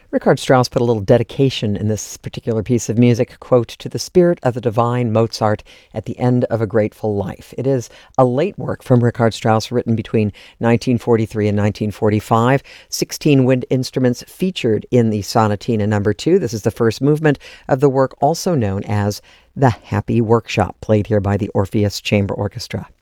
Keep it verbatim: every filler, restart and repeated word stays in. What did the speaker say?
Richard Strauss put a little dedication in this particular piece of music, quote, "to the spirit of the divine Mozart at the end of a grateful life." It is a late work from Richard Strauss written between nineteen forty-three and nineteen forty-five. sixteen wind instruments featured in the Sonatina number two. This is the first movement of the work, also known as the Happy Workshop, played here by the Orpheus Chamber Orchestra.